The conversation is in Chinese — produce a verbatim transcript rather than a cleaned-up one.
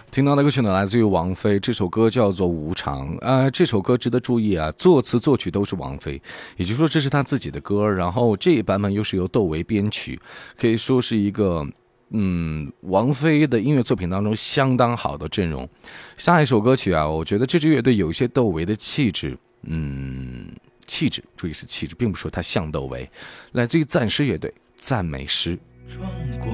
听到的歌曲呢，来自于王菲，这首歌叫做《无常》啊、呃。这首歌值得注意啊，作词作曲都是王菲，也就是说这是她自己的歌，然后这一版本又是由窦唯编曲，可以说是一个嗯王菲的音乐作品当中相当好的阵容。下一首歌曲啊，我觉得这支乐队有一些窦唯的气质，嗯，气质，注意是气质，并不是说它像窦唯，来自于赞诗乐队《赞美诗》。